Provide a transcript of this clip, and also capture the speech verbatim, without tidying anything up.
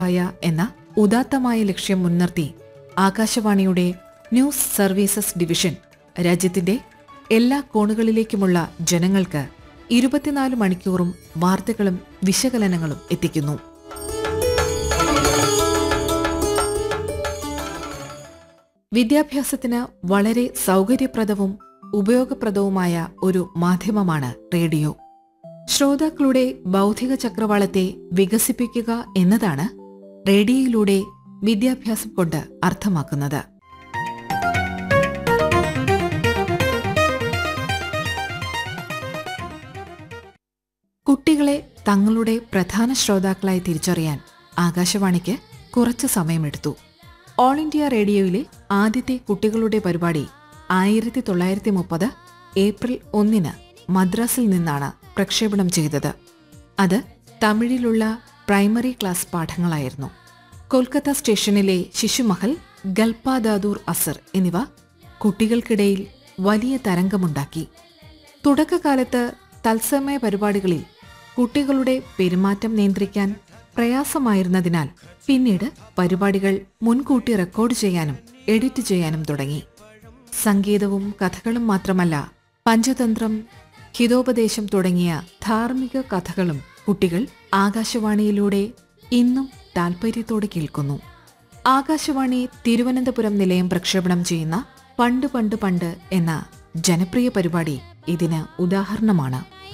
ഭയ എന്ന ഉദാത്തമായ ലക്ഷ്യം മുൻനിർത്തി ആകാശവാണിയുടെ ന്യൂസ് സർവീസസ് ഡിവിഷൻ രാജ്യത്തിന്റെ എല്ലാ കോണുകളിലേക്കുമുള്ള ജനങ്ങൾക്ക് ഇരുപത്തിനാല് മണിക്കൂറും വാർത്തകളും വിശകലനങ്ങളും എത്തിക്കുന്നു. വിദ്യാഭ്യാസത്തിന് വളരെ സൗകര്യപ്രദവും ഉപയോഗപ്രദവുമായ ഒരു മാധ്യമമാണ് റേഡിയോ. ശ്രോതാക്കളുടെ ബൗദ്ധിക ചക്രവാളത്തെ വികസിപ്പിക്കുക എന്നതാണ് റേഡിയോയിലൂടെ വിദ്യാഭ്യാസം കൊണ്ട് അർത്ഥമാക്കുന്നത്. കുട്ടികളെ തങ്ങളുടെ പ്രധാന ശ്രോതാക്കളായി തിരിച്ചറിയാൻ ആകാശവാണിക്ക് കുറച്ചു സമയമെടുത്തു. ഓൾ ഇന്ത്യ റേഡിയോയിലെ ആദ്യത്തെ കുട്ടികളുടെ പരിപാടി ആയിരത്തി തൊള്ളായിരത്തി മുപ്പത് ഏപ്രിൽ ഒന്നിന് മദ്രാസിൽ നിന്നാണ് പ്രക്ഷേപണം ചെയ്തത്. അത് തമിഴിലുള്ള പ്രൈമറി ക്ലാസ് പാഠങ്ങളായിരുന്നു. കൊൽക്കത്ത സ്റ്റേഷനിലെ ശിശുമഹൽ, ഗൽപാദാദൂർ അസർ എന്നിവ കുട്ടികൾക്കിടയിൽ വലിയ തരംഗമുണ്ടാക്കി. തുടക്കകാലത്ത് തത്സമയ പരിപാടികളിൽ കുട്ടികളുടെ പെരുമാറ്റം നിയന്ത്രിക്കാൻ പ്രയാസമായിരുന്നതിനാൽ പിന്നീട് പരിപാടികൾ മുൻകൂട്ടി റെക്കോർഡ് ചെയ്യാനും എഡിറ്റ് ചെയ്യാനും തുടങ്ങി. സംഗീതവും കഥകളും മാത്രമല്ല, പഞ്ചതന്ത്രം, ഹിതോപദേശം തുടങ്ങിയ ധാർമ്മിക കഥകളും കുട്ടികൾ ആകാശവാണിയിലൂടെ ഇന്നും താൽപര്യത്തോടെ കേൾക്കുന്നു. ആകാശവാണി തിരുവനന്തപുരം നിലയം പ്രക്ഷേപണം ചെയ്യുന്ന പണ്ട് പണ്ട് പണ്ട് എന്ന ജനപ്രിയ പരിപാടി ഇതിന് ഉദാഹരണമാണ്.